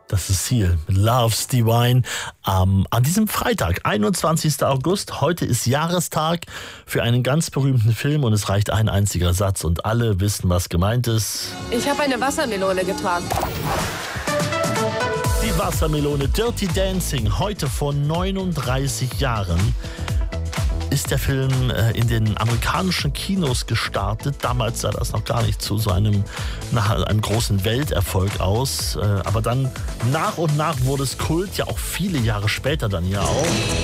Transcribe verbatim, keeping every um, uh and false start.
Das ist Seal mit Love's Divine. Ähm, an diesem Freitag, einundzwanzigster August, heute ist Jahrestag für einen ganz berühmten Film und es reicht ein einziger Satz und alle wissen, was gemeint ist. Ich habe eine Wassermelone getragen. Die Wassermelone Dirty Dancing, heute vor neununddreißig Jahren. Ist der Film äh, in den amerikanischen Kinos gestartet. Damals sah das noch gar nicht zu so einem, nach einem großen Welterfolg aus. Äh, aber dann nach und nach wurde es Kult, ja auch viele Jahre später dann ja auch.